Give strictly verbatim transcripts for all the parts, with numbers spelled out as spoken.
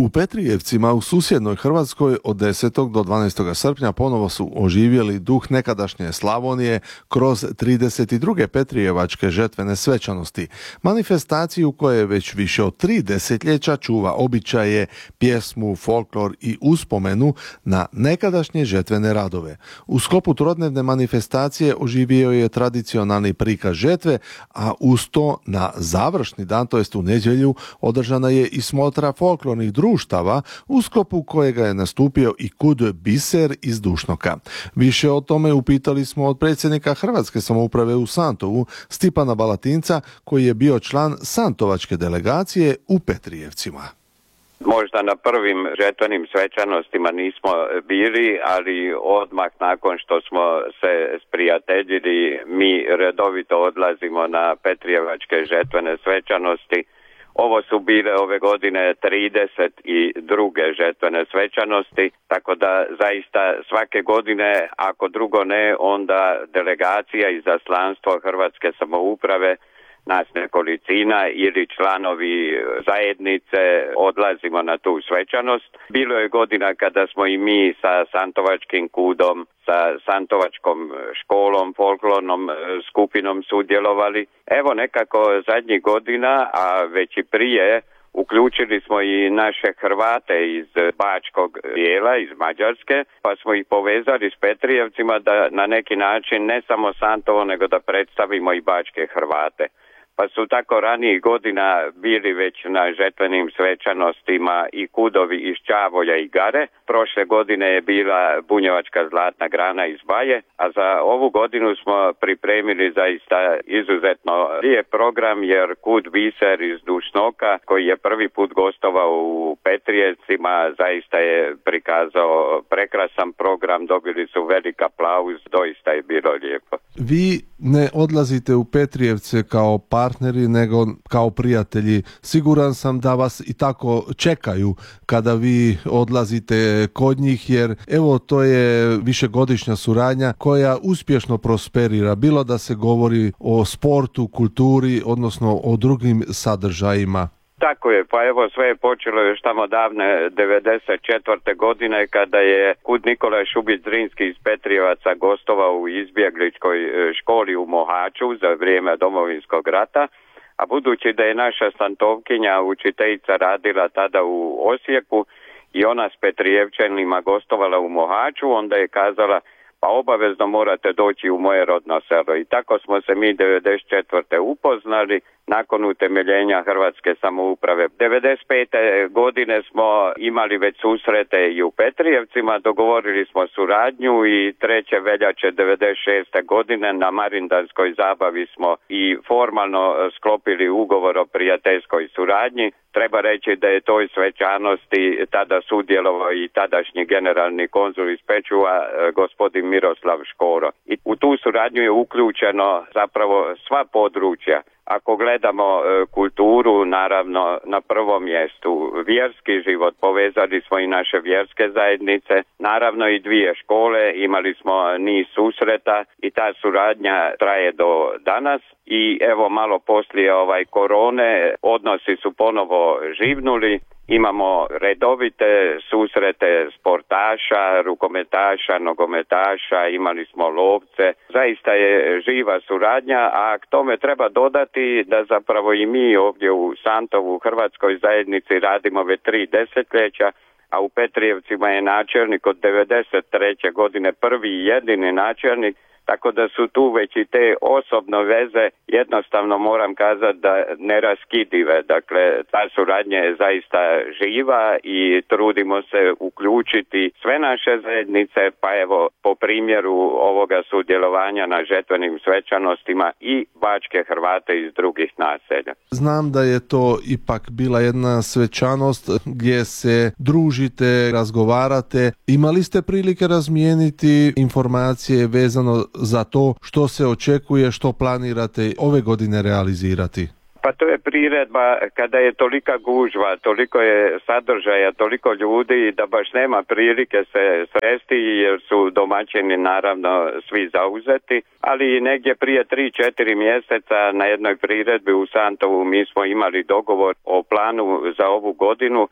U Petrijevcima u susjednoj Hrvatskoj od desetog do dvanaestog srpnja ponovo su oživjeli duh nekadašnje Slavonije kroz trideset druge Petrijevačke žetvene svečanosti, manifestaciju koja već više od tri desetljeća čuva običaje, pjesmu, folklor i uspomenu na nekadašnje žetvene radove. U sklopu trodnevne manifestacije oživio je tradicionalni prikaz žetve, a uz to na završni dan, to jest u nedjelju, održana je i smotra folklornih društava u sklopu kojega je nastupio i Kud Biser iz Dušnoka. Više o tome upitali smo od predsjednika Hrvatske samouprave u Santovu, Stipana Balatinca, koji je bio član Santovačke delegacije u Petrijevcima. Možda na prvim žetvenim svečanostima nismo bili, ali odmah nakon što smo se sprijateljili, mi redovito odlazimo na Petrijevačke žetvene svečanosti. Ovo su bile ove godine trideset druge žetvene svečanosti, tako da zaista svake godine, ako drugo ne, onda delegacija i zaslanstvo Hrvatske samouprave, nas nekolicina ili članovi zajednice odlazimo na tu svečanost. Bilo je godina kada smo i mi sa Santovačkim kudom, sa Santovačkom školom, folklornom skupinom sudjelovali. Evo nekako zadnjih godina, a već i prije, uključili smo i naše Hrvate iz Bačkog dijela, iz Mađarske, pa smo ih povezali s Petrijevcima da na neki način ne samo Santovo, nego da predstavimo i bačke Hrvate. Pa su tako ranijih godina bili već na žetvenim svečanostima i kudovi iz Čavolja i Gare. Prošle godine je bila bunjevačka zlatna grana iz Baje, a za ovu godinu smo pripremili zaista izuzetno lijep program, jer Kud Biser iz Dušnoka, koji je prvi put gostovao u Petrijevcima, zaista je prikazao prekrasan program, dobili su velik aplauz, doista je bilo lijepo. Vi ne odlazite u Petrijevce kao partneri, nego kao prijatelji. Siguran sam da vas i tako čekaju kada vi odlazite kod njih, jer evo to je višegodišnja suradnja koja uspješno prosperira, bilo da se govori o sportu, kulturi, odnosno o drugim sadržajima. Tako je, pa evo sve je počelo još tamo davne devedeset četvrte godine kada je Kud Nikola Šubić Zrinski iz Petrijevaca gostovao u izbjegličkoj školi u Mohaču za vrijeme Domovinskog rata, a budući da je naša Santovkinja učiteljica radila tada u Osijeku i ona s Petrijevčanima gostovala u Mohaču, onda je kazala pa obavezno morate doći u moje rodno selo. I tako smo se mi devedeset četvrte upoznali nakon utemeljenja Hrvatske samouprave. devedeset pete godine smo imali već susrete i u Petrijevcima, dogovorili smo suradnju i treće veljače devedeset šeste godine na Marindanskoj zabavi smo i formalno sklopili ugovor o prijateljskoj suradnji. Treba reći da je toj svečanosti tada sudjelovao i tadašnji generalni konzul iz Pečuva, gospodin Miroslav Škoro. I u tu suradnju je uključeno zapravo sva područja. Ako gledamo e, kulturu, naravno na prvom mjestu vjerski život, povezali smo i naše vjerske zajednice, naravno i dvije škole, imali smo niz susreta i ta suradnja traje do danas. I evo malo poslije ovaj korone odnosi su ponovo živnuli. Imamo redovite susrete sportaša, rukometaša, nogometaša, imali smo lovce. Zaista je živa suradnja, a k tome treba dodati da zapravo i mi ovdje u Santovu, u Hrvatskoj zajednici, radimo već tri desetljeća, a u Petrijevcima je načelnik od devedeset treće godine prvi i jedini načelnik, tako da su tu već i te osobne veze, jednostavno moram kazati da neraskidive. Dakle, ta suradnja je zaista živa i trudimo se uključiti sve naše zajednice, pa evo po primjeru ovoga sudjelovanja na žetvenim svečanostima i bačke Hrvate iz drugih naselja. Znam da je to ipak bila jedna svečanost gdje se družite, razgovarate. Imali ste prilike razmijeniti informacije vezano za to što se očekuje, što planirate ove godine realizirati? Pa to je priredba kada je tolika gužva, toliko je sadržaja, toliko ljudi da baš nema prilike se sresti jer su domaćini naravno svi zauzeti, ali negdje prije tri četiri mjeseca na jednoj priredbi u Santovu mi smo imali dogovor o planu za ovu godinu,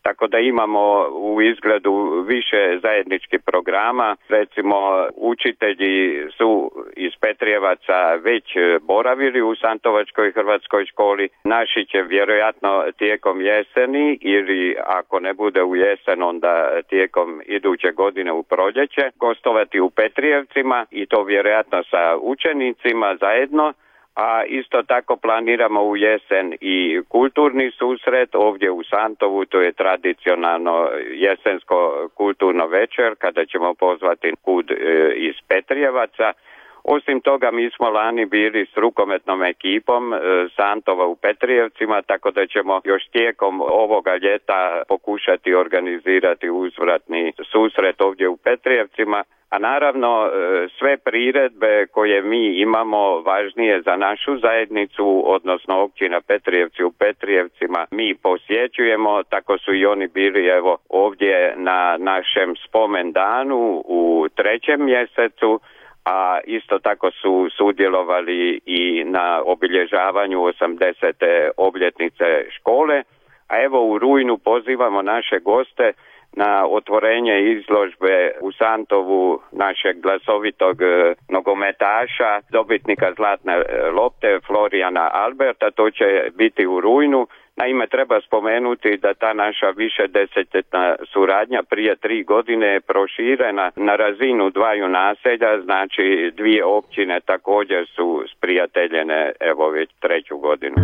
tako da imamo u izgledu više zajedničkih programa. Recimo, učitelji su iz Petrijevaca već boravili u Santovačkoj hrvatskoj školi. Naši će vjerojatno tijekom jeseni ili ako ne bude u jesen, onda tijekom iduće godine u proljeće gostovati u Petrijevcima i to vjerojatno sa učenicima zajedno. A isto tako planiramo u jesen i kulturni susret ovdje u Santovu, to je tradicionalno jesensko kulturno večer kada ćemo pozvati kud e, iz Petrijevaca. Osim toga, mi smo lani bili s rukometnom ekipom e, Santova u Petrijevcima, tako da ćemo još tijekom ovoga ljeta pokušati organizirati uzvratni susret ovdje u Petrijevcima. A naravno, sve priredbe koje mi imamo važnije za našu zajednicu, odnosno općina Petrijevci u Petrijevcima, mi posjećujemo, tako su i oni bili evo ovdje na našem spomendanu u trećem mjesecu, a isto tako su sudjelovali i na obilježavanju osamdesete obljetnice škole. A evo u rujnu pozivamo naše goste na otvorenje izložbe u Santovu našeg glasovitog nogometaša, dobitnika zlatne lopte Florijana Alberta. To će biti u rujnu. Naime, treba spomenuti da ta naša više desetljetna suradnja prije tri godine je proširena na razinu dvaju naselja, znači dvije općine također su sprijateljene evo već treću godinu.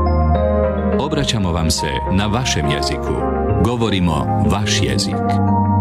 Obraćamo vam se na vašem jeziku. Govorimo vaš jezik.